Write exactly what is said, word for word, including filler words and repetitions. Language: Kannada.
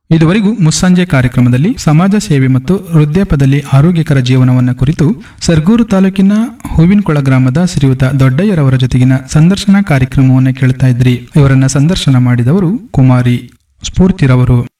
ಇದುವರೆಗೂ ಮುಸ್ಸಂಜೆ ಕಾರ್ಯಕ್ರಮದಲ್ಲಿ ಸಮಾಜ ಸೇವೆ ಮತ್ತು ವೃದ್ಧಾಪ್ಯದಲ್ಲಿ ಆರೋಗ್ಯಕರ ಜೀವನವನ್ನು ಕುರಿತು ಸರ್ಗೂರು ತಾಲೂಕಿನ ಹೂವಿನಕೊಳ ಗ್ರಾಮದ ಶ್ರೀಯುತ ದೊಡ್ಡಯ್ಯರವರ ಜೊತೆಗಿನ ಸಂದರ್ಶನ ಕಾರ್ಯಕ್ರಮವನ್ನು ಕೇಳ್ತಾ ಇದ್ರಿ. ಇವರನ್ನ ಸಂದರ್ಶನ ಮಾಡಿದವರು ಕುಮಾರಿ ಸ್ಫೂರ್ತಿರವರು.